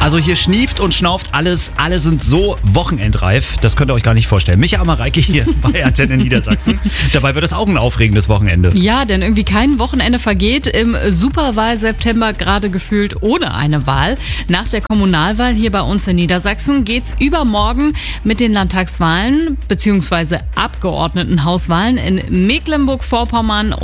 Also hier schnieft und schnauft alles. Alle sind so wochenendreif. Das könnt ihr euch gar nicht vorstellen. Micha Mareike hier bei Antenne Niedersachsen. Dabei wird es auch ein aufregendes Wochenende. Ja, denn irgendwie kein Wochenende vergeht im Superwahl-September, gerade gefühlt ohne eine Wahl. Nach der Kommunalwahl hier bei uns in Niedersachsen geht's übermorgen mit den Landtagswahlen bzw. Abgeordnetenhauswahlen in Mecklenburg-Vorpommern